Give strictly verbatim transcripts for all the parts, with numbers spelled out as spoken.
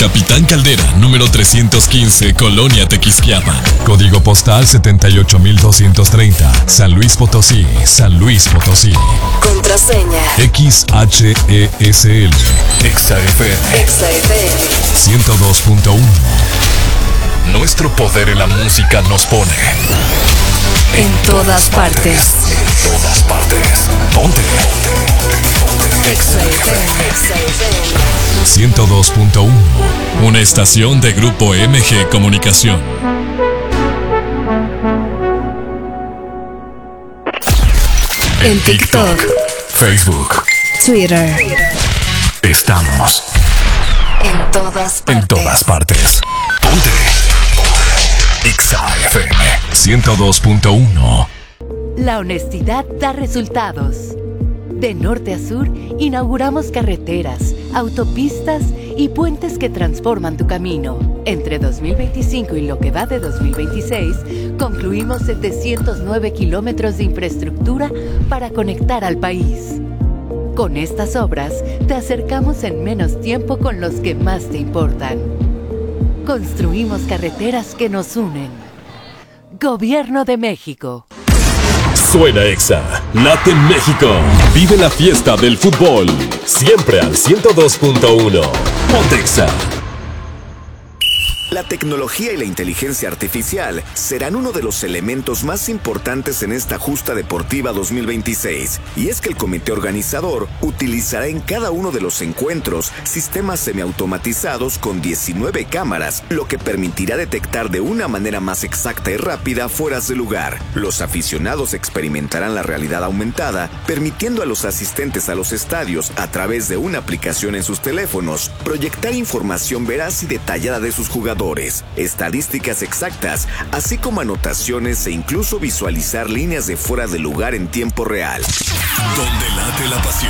Capitán Caldera, número trescientos quince, Colonia Tequisquiapan. Código postal setenta y ocho mil doscientos treinta, San Luis Potosí, San Luis Potosí. Contraseña X H E S L. Exa F M. Exa F M ciento dos punto uno. Nuestro poder en la música nos pone en todas partes. En todas partes. Ponte. Exa F M. Exa F M ciento dos punto uno. Una estación de Grupo M G Comunicación. En TikTok, Facebook, Twitter. Estamos en todas partes. En todas partes. Ponte. Exa F M ciento dos punto uno. La honestidad da resultados. De norte a sur, inauguramos carreteras, autopistas y puentes que transforman tu camino. Entre dos mil veinticinco y lo que va de dos mil veintiséis, concluimos setecientos nueve kilómetros de infraestructura para conectar al país. Con estas obras, te acercamos en menos tiempo con los que más te importan. Construimos carreteras que nos unen. Gobierno de México. Suena Exa, late México. Vive la fiesta del fútbol. Siempre al ciento dos punto uno. Ponte Exa. La tecnología y la inteligencia artificial serán uno de los elementos más importantes en esta justa deportiva dos mil veintiséis. Y es que el comité organizador utilizará en cada uno de los encuentros sistemas semiautomatizados con diecinueve cámaras, lo que permitirá detectar de una manera más exacta y rápida fueras de lugar. Los aficionados experimentarán la realidad aumentada, permitiendo a los asistentes a los estadios, a través de una aplicación en sus teléfonos, proyectar información veraz y detallada de sus jugadores, estadísticas exactas, así como anotaciones e incluso visualizar líneas de fuera de lugar en tiempo real. Donde late la pasión.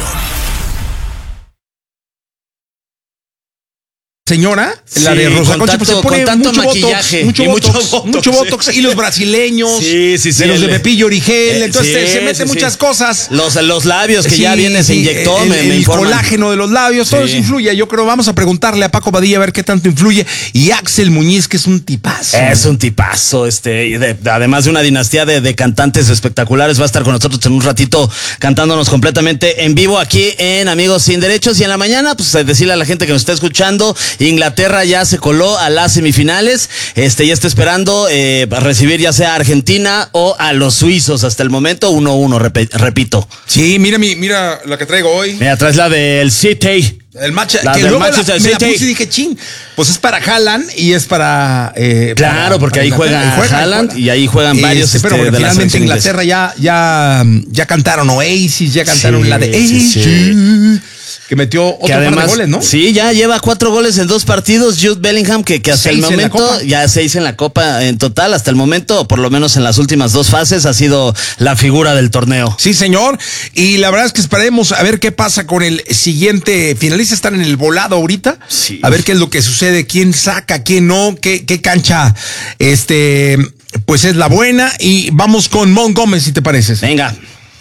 Señora, sí, la de Rosa Concha, pues se pone con tanto mucho maquillaje, botox, mucho y botox, mucho botox, mucho botox, sí. Y los brasileños, sí, sí, sí, de los el, de Pepillo Origel, eh, entonces sí, se mete sí, muchas sí. cosas. Los, los labios que sí, ya viene, se sí, inyectó, el, me, el, me el informan. colágeno de los labios, todo sí. eso influye. Yo creo, vamos a preguntarle a Paco Badilla a ver qué tanto influye. Y Axel Muñiz, que es un tipazo. Es un tipazo, este, y de, además de una dinastía de, de cantantes espectaculares, va a estar con nosotros en un ratito cantándonos completamente en vivo aquí en Amigos Sin Derechos. Y en la mañana, pues decirle a la gente que nos está escuchando, Inglaterra ya se coló a las semifinales, este, ya está esperando eh, recibir ya sea a Argentina o a los suizos. Hasta el momento uno uno, rep, repito. Sí, mira mi, mira la que traigo hoy. Mira, traes la del City. El match, la que del luego Manchester la, me la City. puse y dije, chin, pues es para Haaland y es para... Eh, claro, para, porque para ahí juega, juega Haaland juega. Y ahí juegan varios. Este, pero este, bueno, de finalmente Inglaterra ya, ya, ya cantaron Oasis, ya cantaron sí, la de sí, sí. que metió otro que además, par de goles, ¿no? Sí, ya lleva cuatro goles en dos partidos. Jude Bellingham, que, que hasta seis el momento, ya seis en la Copa en total, hasta el momento, o por lo menos en las últimas dos fases, ha sido la figura del torneo. Sí, señor. Y la verdad es que esperaremos a ver qué pasa con el siguiente finalista. Están en el volado ahorita. Sí. A ver qué es lo que sucede, quién saca, quién no, qué, qué cancha, este, pues es la buena. Y vamos con Mon Gómez, si te pareces. Venga.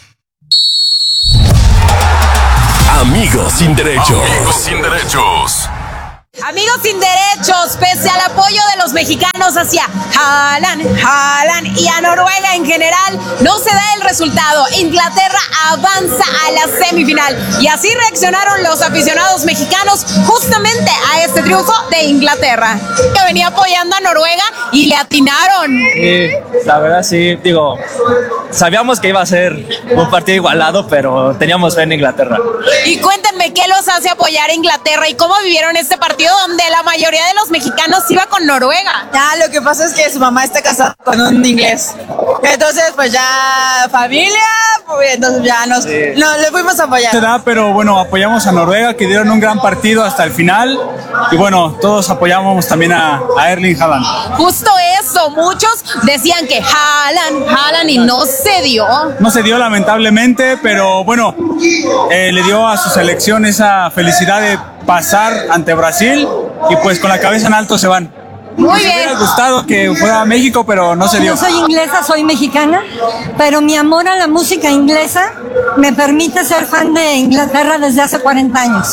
Amigos Sin Derechos. Amigos Sin Derechos. Amigos Sin Derechos, pese al apoyo de los mexicanos hacia Haaland, Haaland y a Noruega en general, no se da el resultado. Inglaterra avanza a la semifinal y así reaccionaron los aficionados mexicanos justamente a este triunfo de Inglaterra, que venía apoyando a Noruega y le atinaron. Sí, la verdad sí, digo, sabíamos que iba a ser un partido igualado, pero teníamos fe en Inglaterra. Y cuéntenme qué los hace apoyar a Inglaterra y cómo vivieron este partido donde la mayoría de los mexicanos iba con Noruega. Ya, lo que pasa es que su mamá está casada con un inglés. Entonces, pues ya familia, pues entonces ya nos, sí. nos le fuimos a apoyar. Se da, pero bueno, apoyamos a Noruega, que dieron un gran partido hasta el final. Y bueno, todos apoyamos también a, a Erling Haaland. Justo eso, muchos decían que Haaland, Haaland y no se dio. No se dio lamentablemente, pero bueno, eh, le dio a su selección esa felicidad de pasar ante Brasil y pues con la cabeza en alto se van. Muy bien. Me hubiera gustado que fuera a México, pero no se dio. No soy inglesa, soy mexicana, pero mi amor a la música inglesa me permite ser fan de Inglaterra desde hace cuarenta años.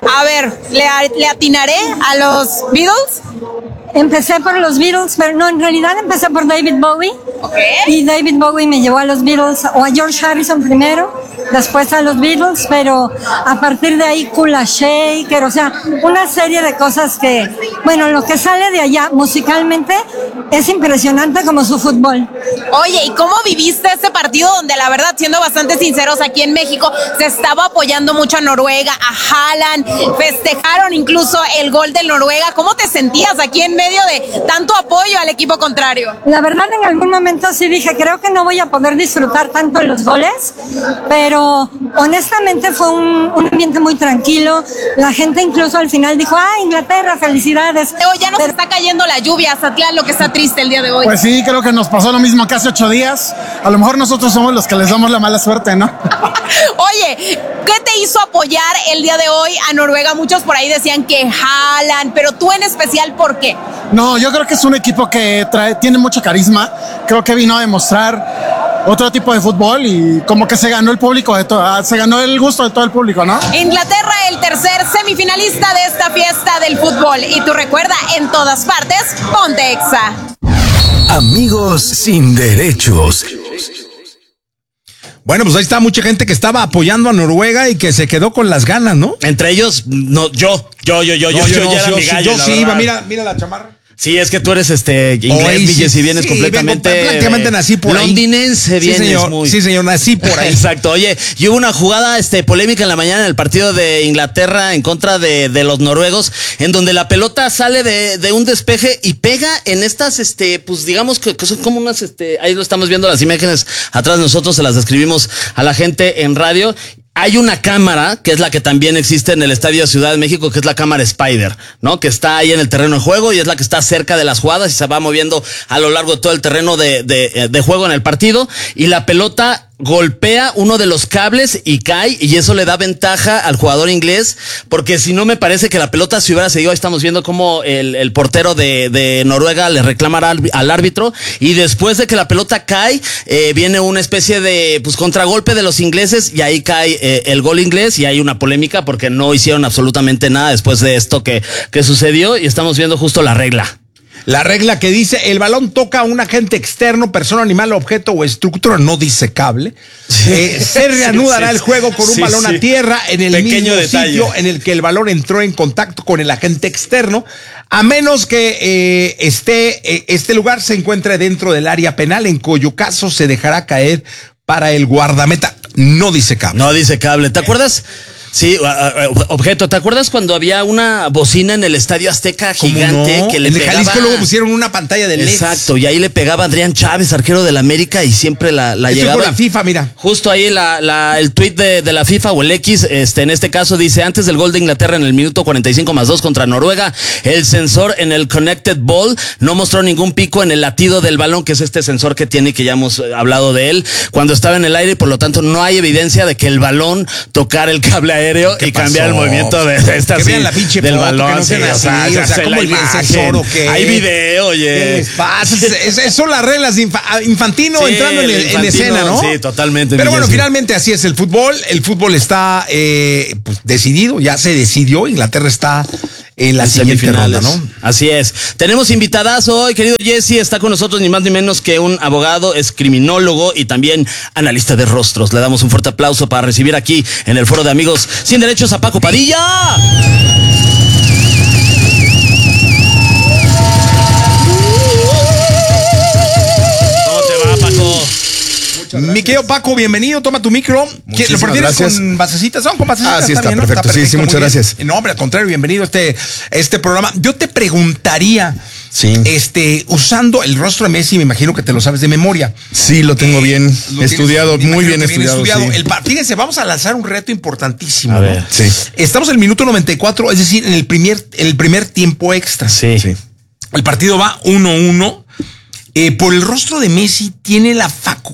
A ver, ¿le, le atinaré a los Beatles? Empecé por los Beatles, pero no, en realidad empecé por David Bowie. Okay. Y David Bowie me llevó a los Beatles, o a George Harrison primero, después a los Beatles, pero a partir de ahí Kula Shaker, o sea, una serie de cosas que, bueno, lo que sale de allá musicalmente es impresionante como su fútbol. Oye, ¿y cómo viviste ese partido donde la verdad, siendo bastante sinceros, aquí en México se estaba apoyando mucho a Noruega, a Haaland, festejaron incluso el gol de Noruega? ¿Cómo te sentías aquí en medio de tanto apoyo al equipo contrario? La verdad, en algún momento sí dije, creo que no voy a poder disfrutar tanto los goles, pero honestamente fue un, un ambiente muy tranquilo. La gente incluso al final dijo, ah, Inglaterra, felicidades. Pero ya nos pero... está cayendo la lluvia, Zatlán, lo que está triste el día de hoy. Pues sí, creo que nos pasó lo mismo que hace ocho días. A lo mejor nosotros somos los que les damos la mala suerte, ¿no? Oye, ¿qué te hizo apoyar el día de hoy a Noruega? Muchos por ahí decían que Haaland, pero tú en especial, ¿por qué? No, yo creo que es un equipo que trae, tiene mucho carisma. Creo que vino a demostrar otro tipo de fútbol y como que se ganó el público de todo, se ganó el gusto de todo el público, ¿no? Inglaterra, el tercer semifinalista de esta fiesta del fútbol. Y tú recuerda, en todas partes, ponte Exa. Amigos sin derechos. Bueno, pues ahí está mucha gente que estaba apoyando a Noruega y que se quedó con las ganas, ¿no? Entre ellos, no, yo, yo, yo, yo, no, yo, yo, yo, ya era yo, mi gallo, yo sí iba, mira, mira la chamarra. Sí, es que tú eres este inglés, Villes, y vienes sí, completamente vengo, prácticamente nací por ahí. Londinense vienes, sí, señor, muy. Sí, señor, nací por ahí. Exacto. Oye, y hubo una jugada este polémica en la mañana en el partido de Inglaterra en contra de, de los noruegos, en donde la pelota sale de, de un despeje y pega en estas, este, pues digamos que, que son como unas, este, ahí lo estamos viendo las imágenes atrás de nosotros, se las describimos a la gente en radio. Hay una cámara, que es la que también existe en el Estadio Ciudad de México, que es la cámara Spider, ¿no? Que está ahí en el terreno de juego y es la que está cerca de las jugadas y se va moviendo a lo largo de todo el terreno de, de, de juego en el partido. Y la pelota golpea uno de los cables y cae, y eso le da ventaja al jugador inglés, porque si no me parece que la pelota si hubiera seguido, ahí estamos viendo cómo el, el portero de, de Noruega le reclama al, al árbitro, y después de que la pelota cae, eh, viene una especie de pues contragolpe de los ingleses, y ahí cae eh, el gol inglés, y hay una polémica porque no hicieron absolutamente nada después de esto que, que sucedió, y estamos viendo justo la regla. La regla que dice, el balón toca a un agente externo, persona, animal, objeto o estructura no disecable. Sí. Eh, se reanudará sí, sí, el juego con un sí, balón sí. a tierra en el Pequeño mismo detalle. sitio en el que el balón entró en contacto con el agente externo, a menos que eh, esté, eh, este lugar se encuentre dentro del área penal, en cuyo caso se dejará caer para el guardameta no disecable. No disecable. ¿Te acuerdas? Sí, objeto. ¿Te acuerdas cuando había una bocina en el Estadio Azteca gigante no? que le en pegaba? En Jalisco luego pusieron una pantalla de L E D. Exacto, y ahí le pegaba Adrián Chávez, arquero del América, y siempre la, la Esto llegaba. Con la FIFA, mira. Justo ahí la, la, el tuit de, de la FIFA o el X, este, en este caso dice, antes del gol de Inglaterra en el minuto cuarenta y cinco más dos contra Noruega, el sensor en el Connected Ball no mostró ningún pico en el latido del balón, que es este sensor que tiene, que ya hemos hablado de él, cuando estaba en el aire, y por lo tanto no hay evidencia de que el balón tocara el cable aéreo y cambiar el movimiento de, de esta, que sí, vean la pinche del foto, balón, que no sean sí, así, o sea, o sea, ¿cómo el sensor o qué? Hay video, oye. ¿Qué les pasa? Es, es, son las reglas de infa, Infantino sí, entrando en, Infantino, en escena, ¿no? Sí, totalmente. Pero bueno, finalmente así es el fútbol. El fútbol está eh, pues, decidido, ya se decidió. Inglaterra está en la en siguiente ronda, ¿no? Así es. Tenemos invitadas hoy, querido Jesse, está con nosotros ni más ni menos que un abogado, es criminólogo y también analista de rostros. Le damos un fuerte aplauso para recibir aquí en el Foro de Amigos Sin Derechos a Paco Padilla. ¿Cómo te va, Paco? Mi querido Paco, bienvenido, toma tu micro. Muchísimas ¿Lo prefieres gracias. con basecitas? ¿Son con basecitas? Ah, sí, está, bien, perfecto. ¿no? Está perfecto. Sí, sí, muchas gracias. Bien. No, hombre, al contrario, bienvenido a este, este programa. Yo te preguntaría, sí. este, usando el rostro de Messi, me imagino que te lo sabes de memoria. Sí, lo tengo bien eh, lo estudiado, tienes, muy bien estudiado. bien estudiado. Sí. El, fíjense, vamos a lanzar un reto importantísimo. A ¿no? ver, sí. Estamos en el minuto noventa y cuatro, es decir, en el primer, el primer tiempo extra. Sí. sí. El partido va uno uno. Eh, por el rostro de Messi tiene la facu.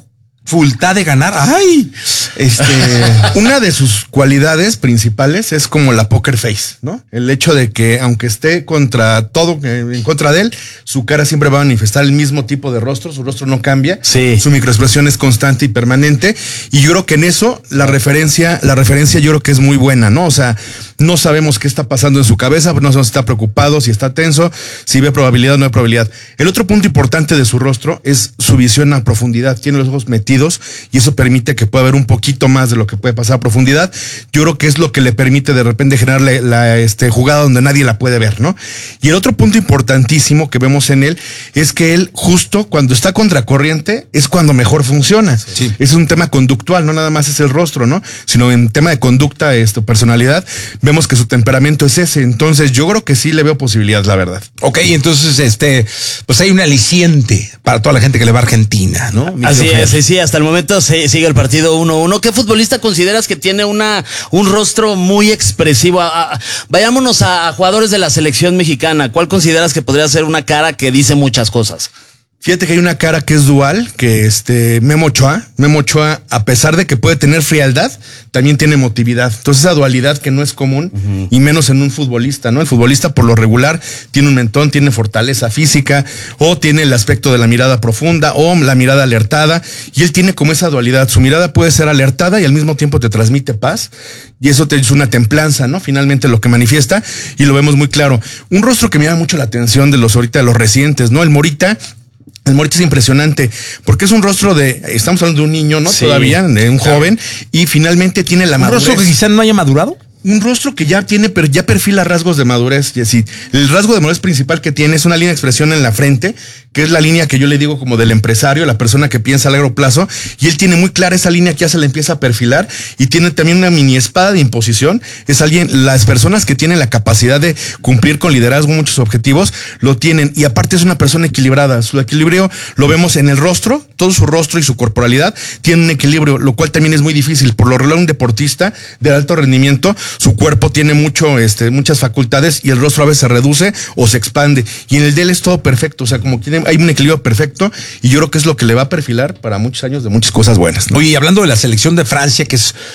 Facultad de ganar. ¡Ay! Este, una de sus cualidades principales es como la poker face, ¿no? El hecho de que aunque esté contra todo, en contra de él, su cara siempre va a manifestar el mismo tipo de rostro, su rostro no cambia, sí. Su microexpresión es constante y permanente, y yo creo que en eso la referencia, la referencia yo creo que es muy buena, ¿no? O sea, no sabemos qué está pasando en su cabeza, no sabemos si está preocupado, si está tenso, si ve probabilidad o no hay probabilidad. El otro punto importante de su rostro es su visión a profundidad, tiene los ojos metidos y eso permite que pueda ver un poquito más de lo que puede pasar a profundidad. Yo creo que es lo que le permite de repente generar la, la este, jugada donde nadie la puede ver, ¿no? Y el otro punto importantísimo que vemos en él es que él justo cuando está contracorriente es cuando mejor funciona. Sí. Es un tema conductual, no nada más es el rostro, ¿no? Sino en tema de conducta, esto, personalidad, vemos que su temperamento es ese. Entonces yo creo que sí le veo posibilidad, la verdad. Ok, entonces este, pues hay un aliciente para toda la gente que le va a Argentina, ¿no? Así es, sí, sí. Hasta el momento se, sigue el partido uno uno. ¿Qué futbolista consideras que tiene una un rostro muy expresivo? A, a, vayámonos a, a jugadores de la selección mexicana. ¿Cuál consideras que podría ser una cara que dice muchas cosas? Fíjate que hay una cara que es dual, que este Memo Ochoa, Memo Ochoa, a pesar de que puede tener frialdad, también tiene emotividad. Entonces esa dualidad que no es común, uh-huh. y menos en un futbolista, ¿no? El futbolista por lo regular tiene un mentón, tiene fortaleza física, o tiene el aspecto de la mirada profunda, o la mirada alertada, y él tiene como esa dualidad. Su mirada puede ser alertada y al mismo tiempo te transmite paz, y eso te es una templanza, ¿no? Finalmente lo que manifiesta, y lo vemos muy claro. Un rostro que me llama mucho la atención de los ahorita, de los recientes, ¿no? El Morita. El Morita es impresionante, porque es un rostro de, estamos hablando de un niño, ¿no? Sí, todavía, de un claro. joven, y finalmente tiene la madurez. ¿Un rostro que quizá no haya madurado? Un rostro que ya tiene, pero ya perfila rasgos de madurez, Jessy. El rasgo de madurez principal que tiene es una línea de expresión en la frente, que es la línea que yo le digo como del empresario, la persona que piensa a largo plazo, y él tiene muy clara esa línea que ya se le empieza a perfilar, y tiene también una mini espada de imposición. Es alguien, las personas que tienen la capacidad de cumplir con liderazgo muchos objetivos, lo tienen, y aparte es una persona equilibrada. Su equilibrio lo vemos en el rostro, todo su rostro y su corporalidad tienen un equilibrio, lo cual también es muy difícil. Por lo regular, un deportista de alto rendimiento, su cuerpo tiene mucho, este, muchas facultades y el rostro a veces se reduce o se expande. Y en el de él es todo perfecto, o sea, como que hay un equilibrio perfecto, y yo creo que es lo que le va a perfilar para muchos años de muchas cosas buenas, ¿no? Oye, y hablando de la selección de Francia, que es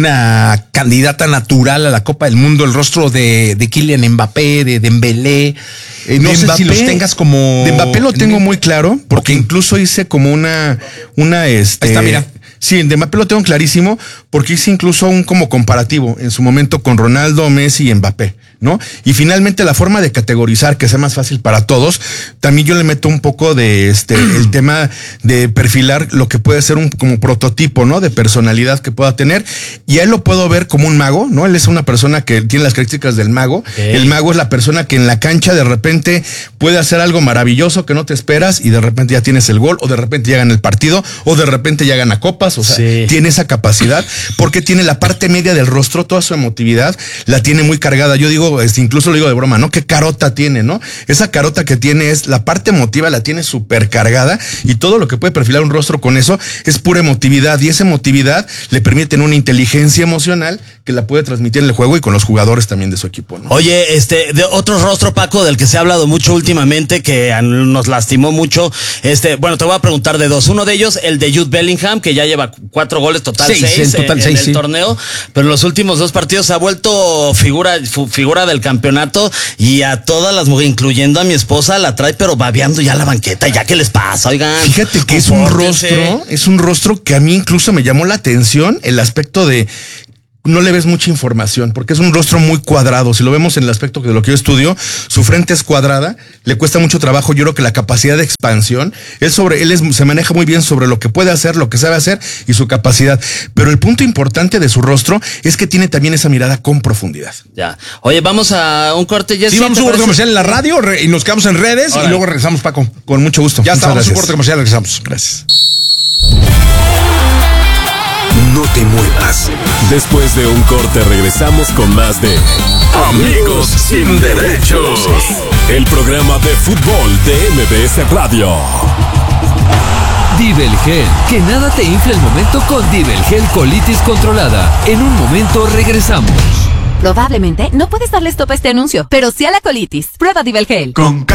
una candidata natural a la Copa del Mundo, el rostro de, de Kylian Mbappé, de Dembélé, eh, no de sé Mbappé, si los tengas como... De Mbappé lo tengo muy claro, porque okay. incluso hice como una, una, este... Ahí está, mira. Sí, de Mbappé lo tengo clarísimo, porque hice incluso un como comparativo en su momento con Ronaldo, Messi y Mbappé, ¿no? Y finalmente la forma de categorizar, que sea más fácil para todos, también yo le meto un poco de este, el tema de perfilar lo que puede ser un como prototipo, ¿no? De personalidad que pueda tener, y a él lo puedo ver como un mago, ¿no? Él es una persona que tiene las características del mago. Okay. El mago es la persona que en la cancha de repente puede hacer algo maravilloso que no te esperas, y de repente ya tienes el gol, o de repente ya gana el partido, o de repente ya gana copas. O sea, sí. tiene esa capacidad, porque tiene la parte media del rostro, toda su emotividad la tiene muy cargada. Yo digo, este, incluso lo digo de broma, ¿no? ¿Qué carota tiene, no? Esa carota que tiene es, la parte emotiva la tiene súper cargada, y todo lo que puede perfilar un rostro con eso es pura emotividad, y esa emotividad le permite tener una inteligencia emocional que la puede transmitir en el juego y con los jugadores también de su equipo, ¿no? Oye, este, de otro rostro, Paco, del que se ha hablado mucho últimamente, que nos lastimó mucho, este, bueno, te voy a preguntar de dos. Uno de ellos, el de Jude Bellingham, que ya lleva cuatro goles, total seis, seis en, total en, seis, en el sí. torneo, pero en los últimos dos partidos se ha vuelto figura, figura del campeonato, y a todas las mujeres, incluyendo a mi esposa, la trae pero babeando ya la banqueta. ¿Ya qué les pasa? Oigan, fíjate que es un rostro, es un rostro que a mí incluso me llamó la atención, el aspecto de no le ves mucha información, porque es un rostro muy cuadrado. Si lo vemos en el aspecto de lo que yo estudio, su frente es cuadrada, le cuesta mucho trabajo. Yo creo que la capacidad de expansión, él sobre, él es, se maneja muy bien sobre lo que puede hacer, lo que sabe hacer y su capacidad. Pero el punto importante de su rostro es que tiene también esa mirada con profundidad. Ya. Oye, vamos a un corte, Jessy. Sí, vamos a un corte comercial en la radio re, y nos quedamos en redes. Ahora. Y luego regresamos, Paco. Con mucho gusto. Ya está, vamos a un corte comercial, regresamos. Gracias. No te muevas. Después de un corte regresamos con más de Amigos Sin Derechos, el programa de fútbol de M B S Radio. Divelgel, que nada te infle el momento con Divelgel colitis controlada. En un momento regresamos. Probablemente no puedes darle stop a este anuncio, pero sí a la colitis. Prueba Divelgel. Con